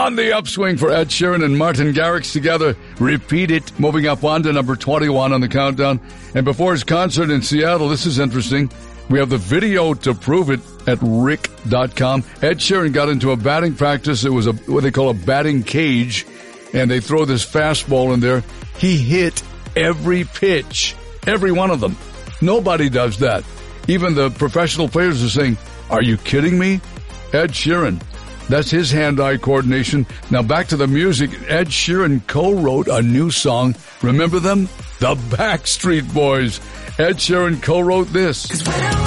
On the upswing for Ed Sheeran and Martin Garrix together. Repeat It, moving up on to number 21 on the countdown. And before his concert in Seattle, this is interesting. We have the video to prove it at Rick.com. Ed Sheeran got into a batting practice. It was what they call a batting cage, and they throw this fastball in there. He hit every pitch, every one of them. Nobody does that. Even the professional players are saying, are you kidding me? Ed Sheeran. That's his hand-eye coordination. Now back to the music. Ed Sheeran co-wrote a new song. Remember them? The Backstreet Boys. Ed Sheeran co-wrote this.